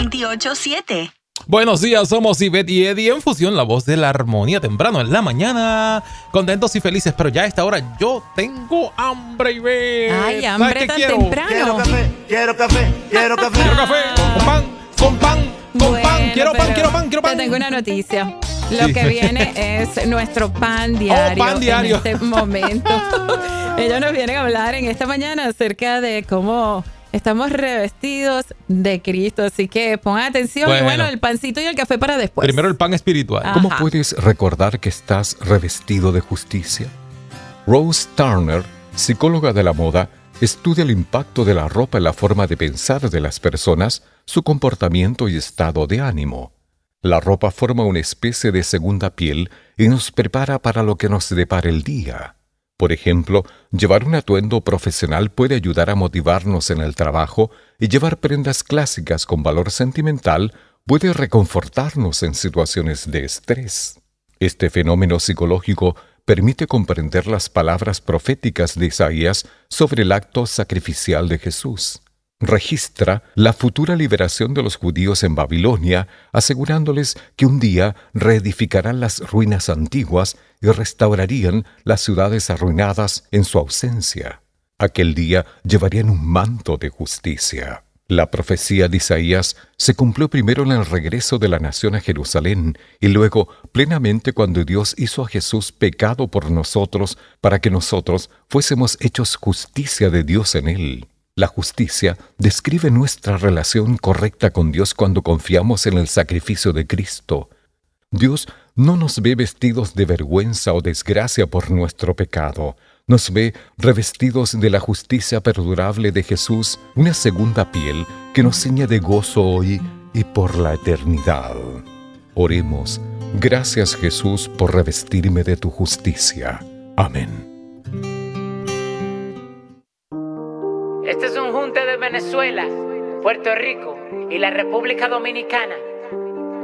98.7. Buenos días, somos Ivette y Eddie en Fusión, la voz de la armonía temprano en la mañana. Contentos y felices, pero ya a esta hora yo tengo hambre, Ivette. Ay, hambre tan temprano. Quiero café, quiero café, quiero café. Quiero café, con pan, con pan, con Bueno, pan. Quiero pan, pero quiero pan, quiero pan. Te tengo una noticia. Lo Sí. que viene es nuestro pan diario, pan diario. en este momento. Ellos nos vienen a hablar en esta mañana acerca de cómo estamos revestidos de Cristo. Así que pongan atención. Y bueno, el pancito y el café para después. Primero el pan espiritual. Ajá. ¿Cómo puedes recordar que estás revestido de justicia? Rose Turner, psicóloga de la moda, estudia el impacto de la ropa en la forma de pensar de las personas, su comportamiento y estado de ánimo. La ropa forma una especie de segunda piel y nos prepara para lo que nos depara el día. Por ejemplo, llevar un atuendo profesional puede ayudar a motivarnos en el trabajo y llevar prendas clásicas con valor sentimental puede reconfortarnos en situaciones de estrés. Este fenómeno psicológico permite comprender las palabras proféticas de Isaías sobre el acto sacrificial de Jesús. Registra la futura liberación de los judíos en Babilonia, asegurándoles que un día reedificarán las ruinas antiguas y restaurarían las ciudades arruinadas en su ausencia. Aquel día llevarían un manto de justicia. La profecía de Isaías se cumplió primero en el regreso de la nación a Jerusalén y luego plenamente cuando Dios hizo a Jesús pecado por nosotros para que nosotros fuésemos hechos justicia de Dios en él. La justicia describe nuestra relación correcta con Dios cuando confiamos en el sacrificio de Cristo. Dios no nos ve vestidos de vergüenza o desgracia por nuestro pecado. Nos ve revestidos de la justicia perdurable de Jesús, una segunda piel que nos ciñe de gozo hoy y por la eternidad. Oremos. Gracias, Jesús, por revestirme de tu justicia. Amén. Este es un junte de Venezuela, Puerto Rico y la República Dominicana.